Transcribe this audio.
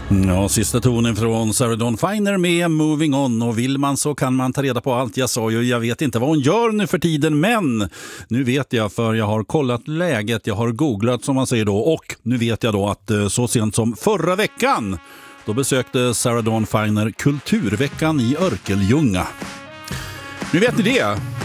Ja, sista tonen från Sarah Dawn Finer med Moving On, och vill man så kan man ta reda på allt. Jag sa ju, jag vet inte vad hon gör nu för tiden, men nu vet jag, för jag har kollat läget, jag har googlat som man säger då, och nu vet jag då att så sent som förra veckan då besökte Sarah Dawn Finer Kulturveckan i Örkelljunga. Nu vet ni det.